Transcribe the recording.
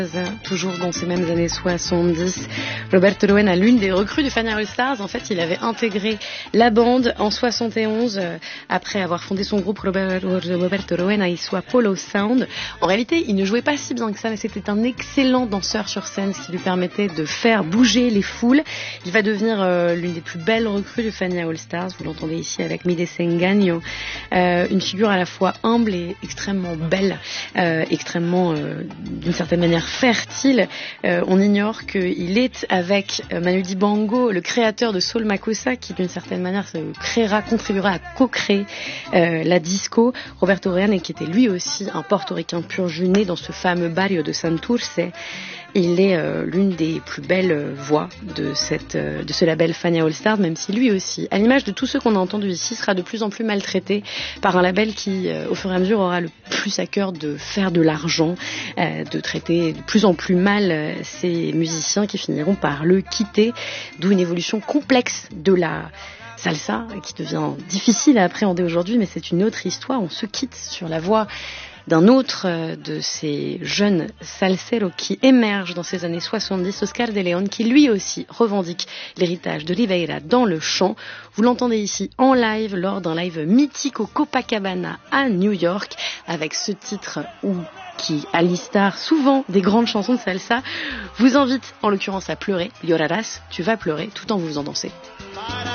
Toujours dans ces mêmes années 70, Roberto Roena, l'une des recrues du Fania All Stars, en fait, il avait intégré la bande en 71 après avoir fondé son groupe Roberto Roena y Sua Polo Sound. En réalité, il ne jouait pas si bien que ça, mais c'était un excellent danseur sur scène, ce qui lui permettait de faire bouger les foules. Il va devenir l'une des plus belles recrues du Fania All Stars. Vous l'entendez ici avec Mi Desengaño, une figure à la fois humble et extrêmement belle, extrêmement, d'une certaine manière, fertile. On ignore qu'il est avec Manu Dibango, le créateur de Soul Makossa, qui d'une certaine manière contribuera à co-créer la disco. Roberto Roena, qui était lui aussi un portoricain pur jus né dans ce fameux barrio de Santurce. Il est l'une des plus belles voix de ce label Fania All Stars, même si lui aussi, à l'image de tous ceux qu'on a entendus ici, sera de plus en plus maltraité par un label qui, au fur et à mesure, aura le plus à cœur de faire de l'argent, de traiter de plus en plus mal ces musiciens qui finiront par le quitter, d'où une évolution complexe de la salsa qui devient difficile à appréhender aujourd'hui, mais c'est une autre histoire. On se quitte sur la voix d'un autre de ces jeunes salseros qui émergent dans ces années 70, Oscar de Leon, qui lui aussi revendique l'héritage de Rivera dans le chant. Vous l'entendez ici en live, lors d'un live mythique au Copacabana à New York, avec ce titre qui, à l'Istar, souvent des grandes chansons de salsa, vous invite en l'occurrence à pleurer. Llorarás, tu vas pleurer, tout en vous faisant danser.